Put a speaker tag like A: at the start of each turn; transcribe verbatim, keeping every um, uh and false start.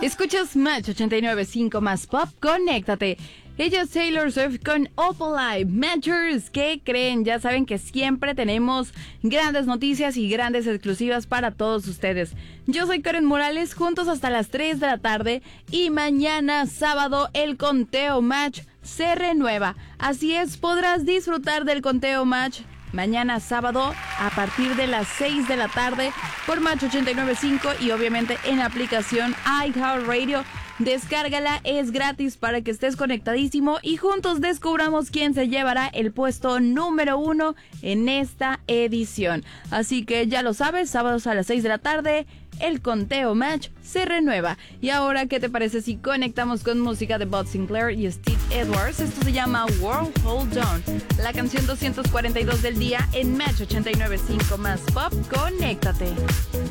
A: Escuchas Match ochenta y nueve punto cinco más Pop, conéctate. Ella es Taylor Swift con Opalite. Matchers, ¿qué creen? Ya saben que siempre tenemos grandes noticias y grandes exclusivas para todos ustedes. Yo soy Karen Morales, juntos hasta las tres de la tarde, y mañana sábado el conteo Match se renueva. Así es, podrás disfrutar del conteo Match mañana sábado a partir de las seis de la tarde por Match ochenta y nueve punto cinco y obviamente en la aplicación iHeartRadio. Descárgala, es gratis para que estés conectadísimo y juntos descubramos quién se llevará el puesto número uno en esta edición. Así que ya lo sabes, sábados a las seis de la tarde, el conteo Match se renueva. Y ahora, ¿qué te parece si conectamos con música de Bud Sinclair y Steve Edwards? Esto se llama World Hold On, la canción doscientos cuarenta y dos del día en Match ochenta y nueve punto cinco más Pop. Conéctate.